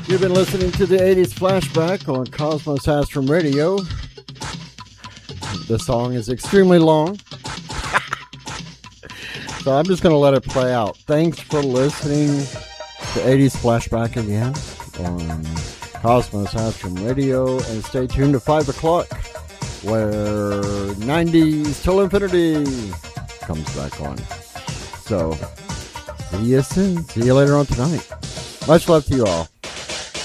You've been listening to the 80s Flashback on Cosmos Astrum Radio. The song is extremely long, so I'm just going to let it play out. Thanks for listening to 80s Flashback again on Cosmos Astrum Radio, and stay tuned to 5 o'clock where 90s Till Infinity comes back on. So, see you soon. See you later on tonight. Much love to you all.